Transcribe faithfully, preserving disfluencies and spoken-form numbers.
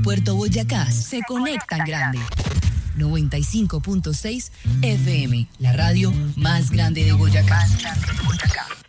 Puerto Boyacá se conectan grande. noventa y cinco punto seis F M, la radio más grande de Boyacá. Más grande de Boyacá.